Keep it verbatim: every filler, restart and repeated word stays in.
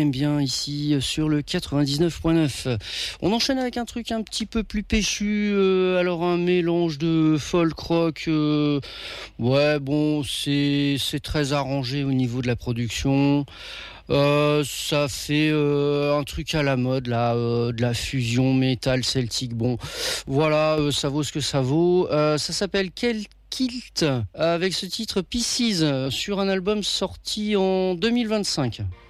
aime bien ici sur le quatre-vingt-dix-neuf point neuf. On enchaîne avec un truc un petit peu plus péchu, euh, alors un mélange de folk rock, euh, ouais bon c'est, c'est très arrangé au niveau de la production. Euh, ça fait euh, un truc à la mode là, euh, de la fusion métal celtique. Bon, voilà, euh, ça vaut ce que ça vaut. Euh, ça s'appelle Quel Kilt avec ce titre Pieces euh, sur un album sorti en deux mille vingt-cinq.